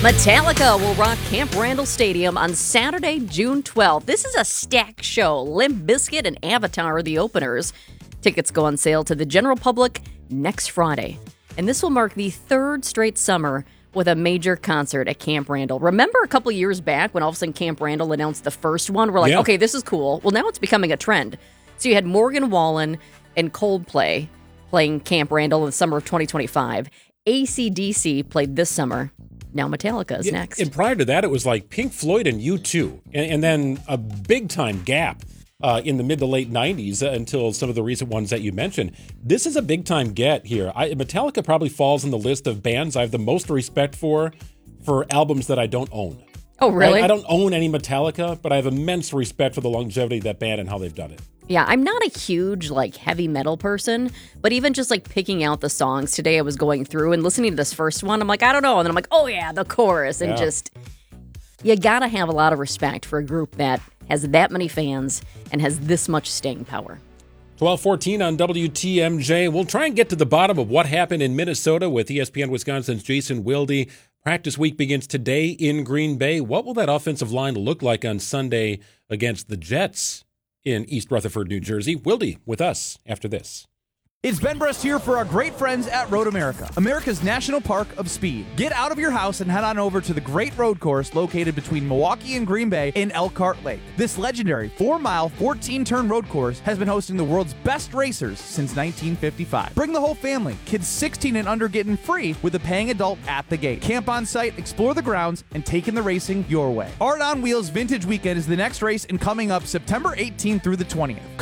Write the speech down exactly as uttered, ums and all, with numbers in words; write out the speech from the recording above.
Metallica will rock Camp Randall Stadium on Saturday, June twelfth. This is a stacked show. Limp Bizkit and Avatar are the openers. Tickets go on sale to the general public next Friday. And this will mark the third straight summer with a major concert at Camp Randall. Remember a couple years back when all of a sudden Camp Randall announced the first one? We're like, yeah. okay, this is cool. Well, now it's becoming a trend. So you had Morgan Wallen and Coldplay playing Camp Randall in the summer of twenty twenty-five. A C D C played this summer. Now Metallica is yeah, next. And prior to that, it was like Pink Floyd and U two. And, and then a big-time gap uh, in the mid to late nineties until some of the recent ones that you mentioned. This is a big-time get here. I, Metallica probably falls in the list of bands I have the most respect for, for albums that I don't own. Oh, really? Right? I don't own any Metallica, but I have immense respect for the longevity of that band and how they've done it. Yeah, I'm not a huge, like, heavy metal person, but even just, like, picking out the songs today, I was going through and listening to this first one, I'm like, I don't know. And then I'm like, oh, yeah, the chorus. And Yeah. just, you gotta have a lot of respect for a group that has that many fans and has this much staying power. twelve fourteen on W T M J. We'll try and get to the bottom of what happened in Minnesota with E S P N Wisconsin's Jason Wilde. Practice week begins today in Green Bay. What will that offensive line look like on Sunday against the Jets in East Rutherford, New Jersey? Wilde with us after this. It's Ben Brest here for our great friends at Road America, America's National Park of Speed. Get out of your house and head on over to the great road course located between Milwaukee and Green Bay in Elkhart Lake. This legendary four-mile, fourteen-turn road course has been hosting the world's best racers since nineteen fifty-five. Bring the whole family. Kids sixteen and under getting free with a paying adult at the gate. Camp on site, explore the grounds, and take in the racing your way. Art on Wheels Vintage Weekend is the next race and coming up September eighteenth through the twentieth.